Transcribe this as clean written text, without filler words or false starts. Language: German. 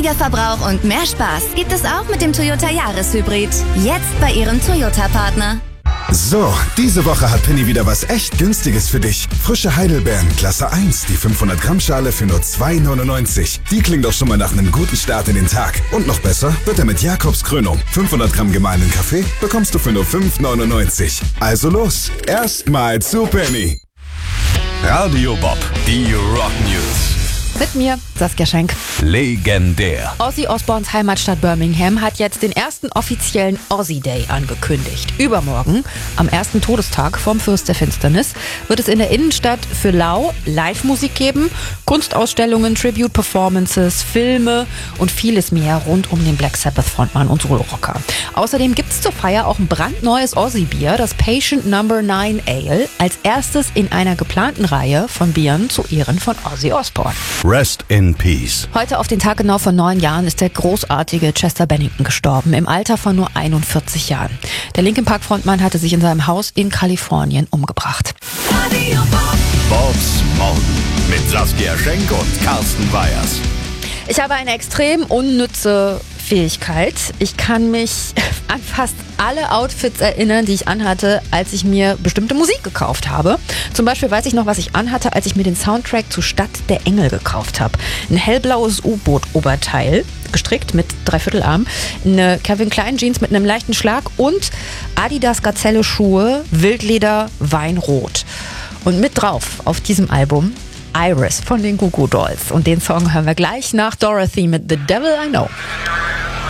Weniger Verbrauch und mehr Spaß gibt es auch mit dem Toyota Jahreshybrid. Jetzt bei Ihrem Toyota-Partner. So, diese Woche hat Penny wieder was echt Günstiges für dich. Frische Heidelbeeren, Klasse 1, die 500 Gramm Schale für nur 2,99. Die klingt doch schon mal nach einem guten Start in den Tag. Und noch besser wird er mit Jakobs Krönung. 500 Gramm gemahlenen Kaffee bekommst du für nur 5,99. Also los, erstmal zu Penny. Radio Bob, die Rock News. Mit mir, Saskia Schenk. Legendär. Ozzy Osbournes Heimatstadt Birmingham hat jetzt den ersten offiziellen Ozzy Day angekündigt. Übermorgen, am ersten Todestag vom Fürst der Finsternis, wird es in der Innenstadt für lau Live-Musik geben, Kunstausstellungen, Tribute-Performances, Filme und vieles mehr rund um den Black Sabbath-Frontmann und Solo-Rocker. Außerdem gibt es zur Feier auch ein brandneues Ozzy-Bier, das Patient No. 9 Ale, als erstes in einer geplanten Reihe von Bieren zu Ehren von Ozzy Osbourne. Rest in Peace. Heute auf den Tag genau vor 9 Jahren ist der großartige Chester Bennington gestorben, im Alter von nur 41 Jahren. Der Linkin Park Frontmann hatte sich in seinem Haus in Kalifornien umgebracht. Bobs Morgen mit Saskia Schenk und Carsten Weyers. Ich habe eine extrem unnütze Fähigkeit. Ich kann mich an fast alle Outfits erinnern, die ich anhatte, als ich mir bestimmte Musik gekauft habe. Zum Beispiel weiß ich noch, was ich anhatte, als ich mir den Soundtrack zu Stadt der Engel gekauft habe. Ein hellblaues U-Boot-Oberteil, gestrickt mit Dreiviertelarm, eine Calvin Klein Jeans mit einem leichten Schlag und Adidas Gazelle Schuhe, Wildleder, Weinrot. Und mit drauf auf diesem Album Iris von den Goo Goo Dolls. Und den Song hören wir gleich nach Dorothy mit The Devil I Know.